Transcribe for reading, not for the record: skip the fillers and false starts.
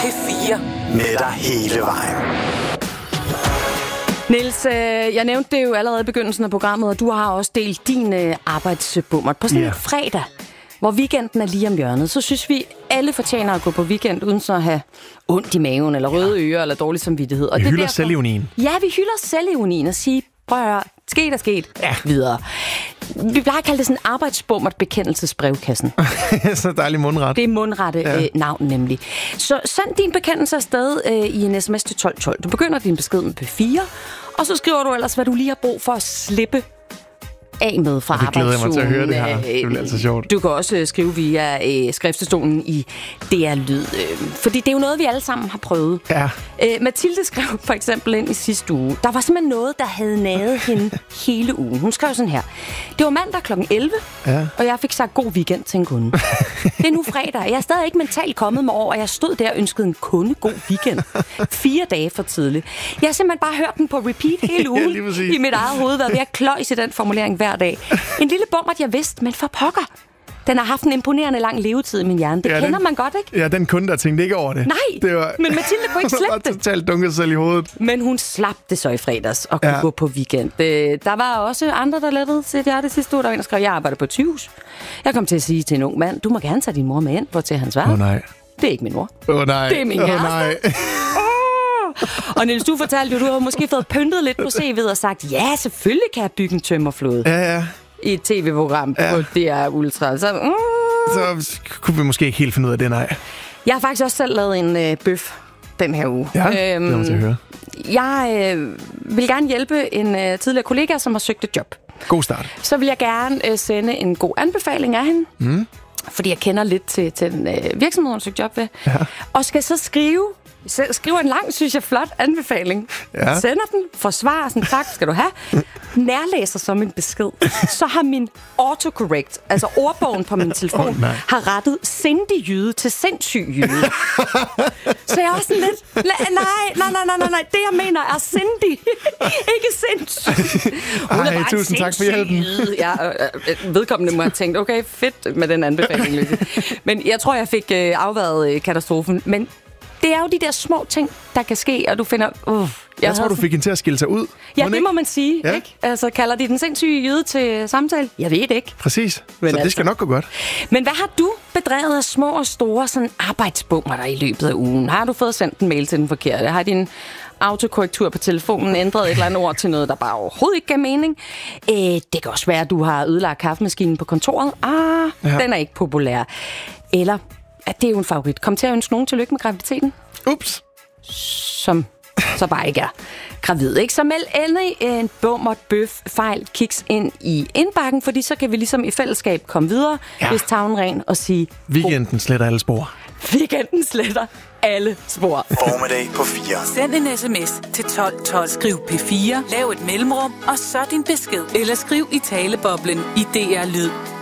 P4. Med dig hele vejen. Niels, jeg nævnte det jo allerede i begyndelsen af programmet, og du har også delt din arbejdsbummer på sådan en fredag, hvor weekenden er lige om hjørnet. Så synes vi, alle fortjener at gå på weekend, uden så at have ondt i maven, eller røde ører, eller dårlig samvittighed. Og Vi det hylder derfor... selvironien. Ja, vi hylder selvironien og siger, prøv at høre, sket er sket, videre. Vi plejer at kalde det sådan en arbejdsbummert bekendelsesbrevkassen. Så dejlig mundret. Det er mundrette navn nemlig. Så send din bekendelse afsted i en sms til 1212. Du begynder din besked med P4, og så skriver du ellers, hvad du lige har brug for at slippe af med fra arbejdsugen. Det glæder jeg mig til at høre det her. Det bliver altså sjovt. Du kan også skrive via skriftestolen i DR Lyd. Fordi det er jo noget, vi alle sammen har prøvet. Ja. Mathilde skrev for eksempel ind i sidste uge. Der var simpelthen noget, der havde naget hende hele ugen. Hun skrev sådan her. Det var mandag kl. 11, og jeg fik sagt god weekend til en kunde. Det er nu fredag. Jeg er stadig ikke mentalt kommet mig over, og jeg stod der og ønskede en kunde god weekend. 4 dage for tidligt. Jeg har simpelthen bare hørt den på repeat hele ugen i mit eget hoved, været ved at kløjs i den formulering hver dag. En lille bummert, jeg vidste, men for pokker. Den har haft en imponerende lang levetid i min hjerne. Det kender man godt, ikke? Ja, den kunde, der tænkte ikke over det. Nej, det var... men Mathilde kunne ikke slippe det. Totalt dunket selv i hovedet. Men hun slap det så i fredags og kunne gå på weekend. Der var også andre, der lettede til det sidste uge. Der var en, der skrev, jeg arbejder på et sygehus. Jeg kom til at sige til en ung mand, du må gerne tage din mor med ind, hvor til hans værelse. Nej. Det er ikke min mor. Nej. Det er min kæreste. Nej. Og Niels, du fortalte jo, du har måske fået pyntet lidt på CV'et og sagt, ja, selvfølgelig kan jeg bygge en tømmerflåde. Ja. I et tv-program på DR Ultra. Så kunne vi måske ikke helt finde ud af det, nej. Jeg har faktisk også selv lavet en bøf den her uge. Ja, det må jeg høre. Jeg vil gerne hjælpe en tidligere kollega, som har søgt et job. God start. Så vil jeg gerne sende en god anbefaling af hende. Fordi jeg kender lidt til den virksomhed, hun har søgt job ved. Ja. Og skal så skriver en lang, synes jeg, flot anbefaling. Ja. Sender den, forsvarer sådan, tak skal du have. Nærlæser så min besked. Så har min autocorrect, altså ordbogen på min telefon, har rettet sindig jyde til sindssyg jyde. Så jeg er også sådan lidt, nej, det jeg mener er sindig, ikke sindssyg. Hun er bare tusind tak for hjælpen. Vedkommende må have tænkt, okay, fedt med den anbefaling. Men jeg tror, jeg fik afværet katastrofen. Men det er jo de der små ting, der kan ske, og du finder... Jeg tror, du fik hende til at skille sig ud. Ja, det må man sige, ikke? Altså, kalder de den sindssyge jyde til samtale? Jeg ved det ikke. Præcis. Så det skal nok gå godt. Men hvad har du bedrevet af små og store sådan arbejdsbummer der i løbet af ugen? Har du fået sendt en mail til den forkerte? Har din autokorrektur på telefonen ændret et eller andet ord til noget, der bare overhovedet ikke gav mening? Det kan også være, at du har ødelagt kaffemaskinen på kontoret. Den er ikke populær. Eller... det er jo en favorit. Kom til at ønske nogen tillykke med graviditeten. Ups. Som så bare ikke er gravid, ikke? Så meld endelig en bummert bøf fejl kiks ind i indbakken, fordi så kan vi ligesom i fællesskab komme videre, hvis tavlen ren og sige... Weekenden sletter alle spor. Weekenden sletter alle spor. Formiddag på 4. Send en sms til 1212. Skriv P4, lav et mellemrum, og så din besked. Eller skriv i taleboblen i DR Lyd.